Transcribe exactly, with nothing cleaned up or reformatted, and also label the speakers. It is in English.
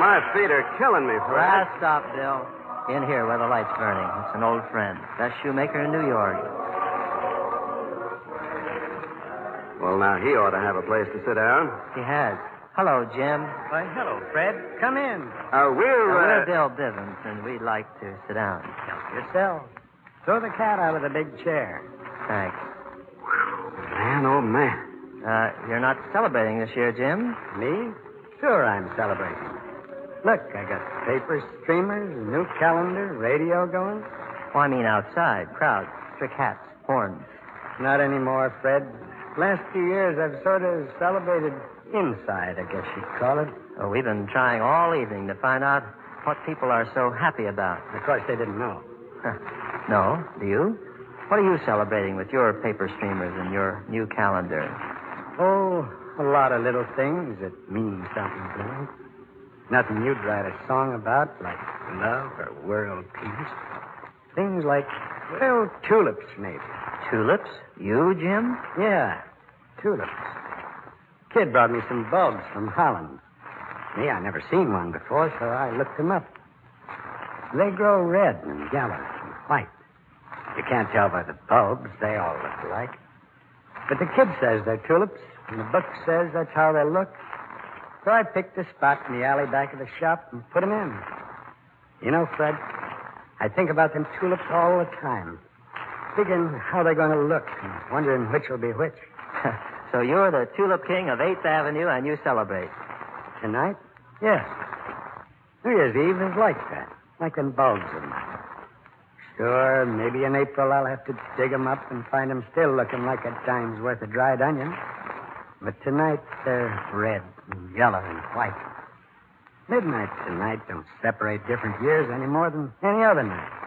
Speaker 1: my feet are killing me, Fred.
Speaker 2: Ah, stop, Bill. In here where the light's burning. It's an old friend. Best shoemaker in New York.
Speaker 1: Well, now, he ought to have a place to sit down.
Speaker 2: He has. Hello, Jim.
Speaker 3: Why, hello, Fred. Come in.
Speaker 1: Uh, we're...
Speaker 2: Uh,
Speaker 1: Uh...
Speaker 2: we're Bill Bivens, and we'd like to sit down.
Speaker 3: Help yourself. Throw the cat out of the big chair.
Speaker 2: Thanks.
Speaker 1: Man, oh, man.
Speaker 2: Uh, you're not celebrating this year, Jim?
Speaker 3: Me? Sure, I'm celebrating. Look, I got paper streamers, new calendar, radio going.
Speaker 2: Oh, I mean outside. Crowds, trick hats, horns.
Speaker 3: Not anymore, Fred. Last few years, I've sort of celebrated inside, I guess you'd call it.
Speaker 2: Oh, we've been trying all evening to find out what people are so happy about.
Speaker 3: Of course, they didn't know.
Speaker 2: No? Do you? What are you celebrating with your paper streamers and your new calendar?
Speaker 3: Oh, a lot of little things that mean something to me. Nothing you'd write a song about, like love or world peace. Things like, well, tulips, maybe.
Speaker 2: Tulips? You, Jim?
Speaker 3: Yeah, tulips. Kid brought me some bulbs from Holland. Me, I never seen one before, so I looked them up. They grow red and yellow and white. You can't tell by the bulbs. They all look alike. But the kid says they're tulips, and the book says that's how they look. So I picked a spot in the alley back of the shop and put them in. You know, Fred, I think about them tulips all the time. Figuring how they're going to look and wondering which will be which.
Speaker 2: So you're the Tulip King of eighth Avenue, and you celebrate.
Speaker 3: Tonight? Yes. New Year's Eve is like that. Like them bulbs of mine. Sure, maybe in April I'll have to dig 'em up and find 'em still looking like a dime's worth of dried onion. But tonight they're red and yellow and white. Midnight tonight don't separate different years any more than any other night.